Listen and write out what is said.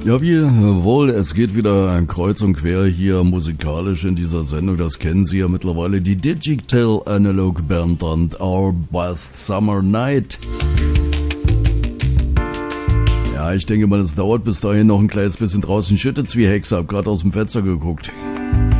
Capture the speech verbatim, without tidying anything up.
Jawohl, es geht wieder kreuz und quer hier musikalisch in dieser Sendung. Das kennen Sie ja mittlerweile. Die Digital Analog Band und Our Best Summer Night. Ja, ich denke mal, es dauert bis dahin noch ein kleines bisschen draußen. Schüttet's wie Hexe, hab gerade aus dem Fenster geguckt.